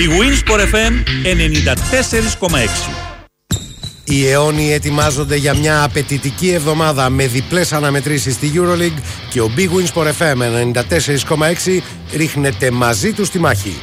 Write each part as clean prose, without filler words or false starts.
Η Winsport FM 94,6. Οι αιώνιοι ετοιμάζονται για μια απαιτητική εβδομάδα με διπλές αναμετρήσεις στη EuroLeague και ο Big Win Sport FM 94,6 ρίχνεται μαζί του στη μάχη.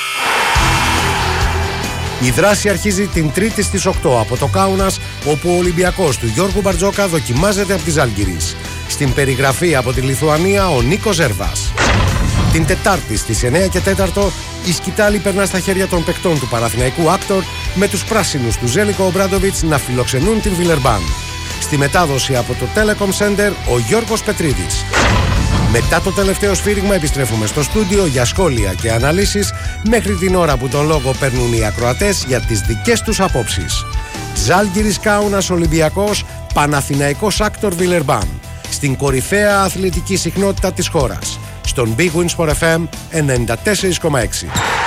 Η δράση αρχίζει την Τρίτη στις 8 από το Κάουνας, όπου ο Ολυμπιακός του Γιώργου Μπαρτζόκα δοκιμάζεται από τη Ζάλγκιρις. Στην περιγραφή από τη Λιθουανία ο Νίκος Ζέρβας. Την Τετάρτη στις 9 και 4 η σκητάλη περνά στα χέρια των παικτών του Παναθηναϊκού Άκτορ, με τους πράσινους του Ζέλικο Ομπράντοβιτς να φιλοξενούν την Βιλερμπάν. Στη μετάδοση από το Telecom Center ο Γιώργος Πετρίδης. Μετά το τελευταίο σφύριγμα επιστρέφουμε στο στούντιο για σχόλια και αναλύσεις μέχρι την ώρα που τον λόγο παίρνουν οι ακροατές για τις δικές τους απόψεις. Ζάλγκιρις Κάουνας Ολυμπιακός, Παναθηναϊκός Άκτορ Βιλερμπάν. Στην κορυφαία αθλητική συχνότητα της χώρας. Στον Big Win Sport FM 94,6.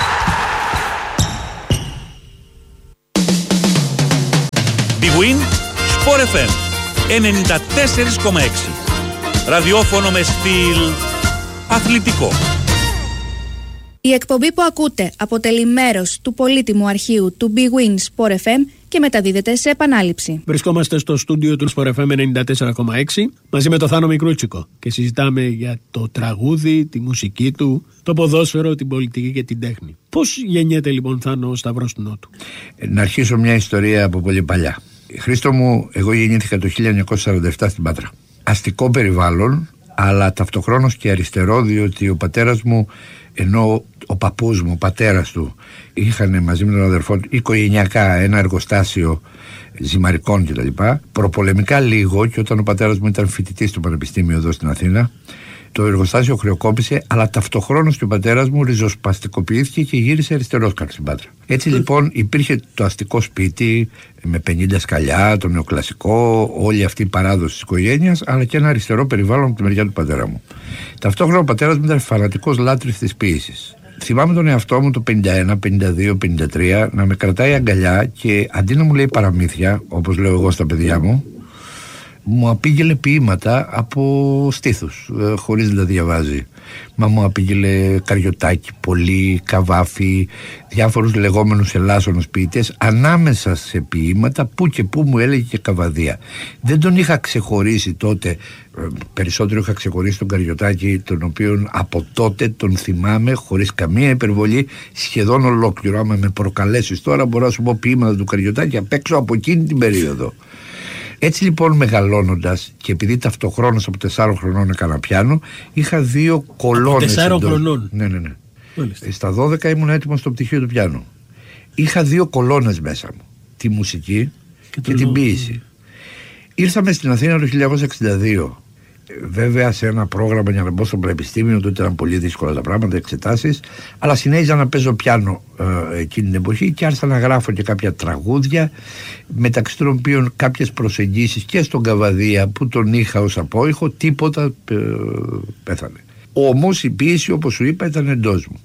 Big Win Sport FM 94,6. Ραδιόφωνο με στυλ αθλητικό. Η εκπομπή που ακούτε αποτελεί μέρος του πολύτιμου αρχείου του Big Win Sport FM και μεταδίδεται σε επανάληψη. Βρισκόμαστε στο στούντιο του Sport FM 94,6 μαζί με τον Θάνο Μικρούτσικο και συζητάμε για το τραγούδι, τη μουσική του, το ποδόσφαιρο, την πολιτική και την τέχνη. Πώς γεννιέται λοιπόν, Θάνο, ο Σταυρός του Νότου? Να αρχίσω μια ιστορία από πολύ παλιά. Χρήστο μου, εγώ γεννήθηκα το 1947 στην Πάτρα. Αστικό περιβάλλον, αλλά ταυτοχρόνως και αριστερό, διότι ο πατέρας μου, ενώ ο παππούς μου, ο πατέρας του, είχαν μαζί με τον αδερφό του οικογενειακά ένα εργοστάσιο ζυμαρικών κτλ. Προπολεμικά λίγο, και όταν ο πατέρας μου ήταν φοιτητής στο Πανεπιστήμιο εδώ στην Αθήνα, το εργοστάσιο χρεοκόπησε, αλλά ταυτοχρόνως και ο πατέρας μου ριζοσπαστικοποιήθηκε και γύρισε αριστερός κάτω στην Πάτρα. Έτσι λοιπόν υπήρχε το αστικό σπίτι με 50 σκαλιά, το νεοκλασικό, όλη αυτή η παράδοση της οικογένειας, αλλά και ένα αριστερό περιβάλλον από τη μεριά του πατέρα μου. Ταυτόχρονα ο πατέρας μου ήταν φανατικός λάτρης της ποίησης. Θυμάμαι τον εαυτό μου το 51, 52, 53 να με κρατάει αγκαλιά και αντί να μου λέει παραμύθια, όπως λέω εγώ στα παιδιά μου απήγγελε ποίηματα από στήθους, χωρίς να διαβάζει. Μα μου απήγγελε Καριωτάκη, Πολύ, Καβάφη, διάφορους λεγόμενους ελάσσονους ποιητές, ανάμεσα σε ποίηματα που και που μου έλεγε και Καβαδία. Δεν τον είχα ξεχωρίσει τότε, περισσότερο είχα ξεχωρίσει τον Καριωτάκη, τον οποίον από τότε τον θυμάμαι χωρίς καμία υπερβολή σχεδόν ολόκληρο. Άμα με προκαλέσεις τώρα μπορώ να σου πω ποίηματα του Καριωτάκη απ' έξω από εκείνη την περίοδο. Έτσι λοιπόν, μεγαλώνοντας, και επειδή ταυτοχρόνως από 4 χρονών έκανα πιάνο, είχα 2 κολόνες. 4 χρονών. Ναι. Στα 12 ήμουν έτοιμος στο πτυχίο του πιάνου. Είχα 2 κολόνες μέσα μου. Τη μουσική και την ποίηση. Ήρθαμε στην Αθήνα το 1962. Βέβαια σε ένα πρόγραμμα για να μπω στο πανεπιστήμιο, τότε ήταν πολύ δύσκολα τα πράγματα, εξετάσεις, αλλά συνέχιζα να παίζω πιάνο εκείνη την εποχή και άρχισα να γράφω και κάποια τραγούδια, μεταξύ των οποίων κάποιες προσεγγίσεις και στον Καβαδία που τον είχα ως απόϊχο, τίποτα πέθανε. Όμως η ποίηση, όπως σου είπα, ήταν εντός μου.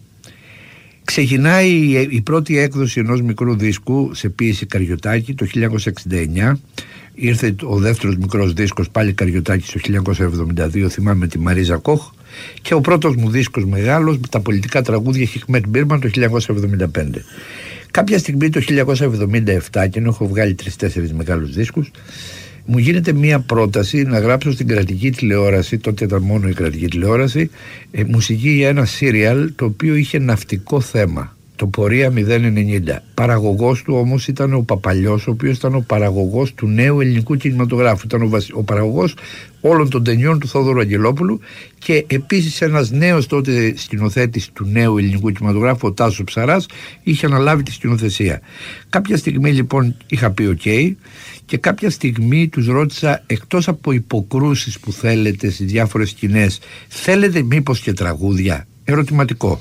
Ξεκινάει η πρώτη έκδοση ενός μικρού δίσκου σε ποίηση Καριωτάκη το 1969. Ήρθε ο δεύτερος μικρός δίσκος, πάλι Καριωτάκη, το 1972, θυμάμαι, τη Μαρίζα Κοχ, και ο πρώτος μου δίσκος μεγάλος με τα πολιτικά τραγούδια Χικμέτ Μπίρμαν το 1975. Κάποια στιγμή το 1977, και ενώ έχω βγάλει 3-4 μεγάλους δίσκους, μου γίνεται μία πρόταση να γράψω στην κρατική τηλεόραση, τότε ήταν μόνο η κρατική τηλεόραση, μουσική για ένα σύριαλ το οποίο είχε ναυτικό θέμα, το Πορεία 090. Παραγωγός του όμως ήταν ο Παπαλιός, ο οποίος ήταν ο παραγωγός του νέου ελληνικού κινηματογράφου. Ήταν ο παραγωγός όλων των ταινιών του Θόδωρου Αγγελόπουλου και επίσης ένας νέος τότε σκηνοθέτης του νέου ελληνικού κινηματογράφου, ο Τάσος Ψαράς, είχε αναλάβει τη σκηνοθεσία. Κάποια στιγμή λοιπόν είχα πει OK, και κάποια στιγμή τους ρώτησα, εκτός από υποκρούσεις που θέλετε στις διάφορες σκηνές, θέλετε μήπως και τραγούδια? Ερωτηματικό.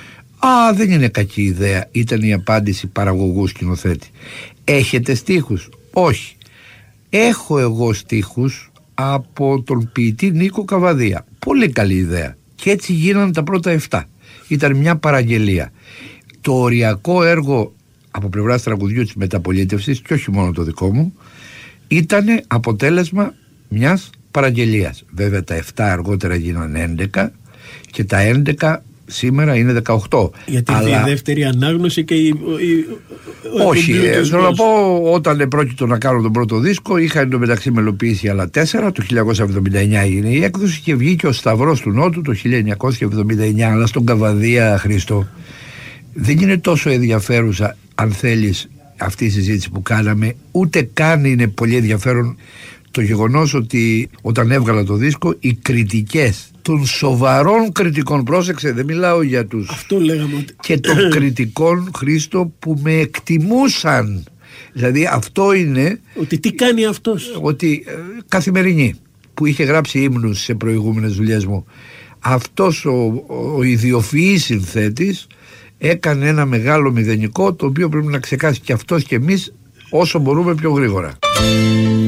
Δεν είναι κακή ιδέα, ήταν η απάντηση παραγωγού σκηνοθέτη. Έχετε στίχους? Όχι. Έχω εγώ στίχους από τον ποιητή Νίκο Καβαδία. Πολύ καλή ιδέα. Και έτσι γίνανε τα πρώτα 7. Ήταν μια παραγγελία. Το οριακό έργο από πλευράς τραγουδιού της μεταπολίτευσης, και όχι μόνο το δικό μου, ήταν αποτέλεσμα μιας παραγγελίας. Βέβαια τα 7 αργότερα γίνανε 11 και τα 11 Σήμερα είναι 18. Γιατί η δεύτερη ανάγνωση και όχι, θέλω να πω, όταν πρόκειτο να κάνω τον πρώτο δίσκο, είχα εντωμεταξύ μελοποιήσει άλλα 4. Το 1979 έγινε η έκδοση και βγήκε ο Σταυρός του Νότου το 1979. Αλλά στον Καβαδία, Χρήστο, δεν είναι τόσο ενδιαφέρουσα, αν θέλεις, αυτή η συζήτηση που κάναμε, ούτε καν είναι πολύ ενδιαφέρον το γεγονός ότι όταν έβγαλα το δίσκο, οι κριτικές των σοβαρών κριτικών, πρόσεξε, δεν μιλάω για τους, αυτό λέγαμε ότι... και των κριτικών, Χρήστο, που με εκτιμούσαν. Δηλαδή αυτό είναι ότι τι κάνει αυτός, ότι Καθημερινή που είχε γράψει ύμνους σε προηγούμενες δουλειές μου, αυτός ο ιδιοφυής συνθέτης έκανε ένα μεγάλο μηδενικό, το οποίο πρέπει να ξεκάσει και αυτός και εμείς όσο μπορούμε πιο γρήγορα.